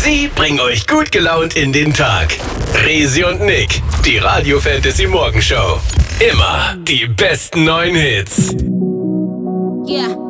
Sie bringen euch gut gelaunt in den Tag. Resi und Nick, die Radio Fantasy Morgenshow. Immer die besten neuen Hits. Yeah.